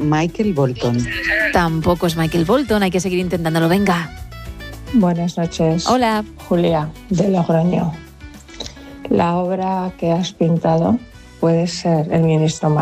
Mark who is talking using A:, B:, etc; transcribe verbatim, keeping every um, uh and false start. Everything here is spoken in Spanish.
A: Michael Bolton.
B: Tampoco es Michael Bolton, hay que seguir intentándolo, venga.
C: Buenas noches.
B: Hola.
C: Julia, de Logroño. La obra que has pintado puede ser El ministro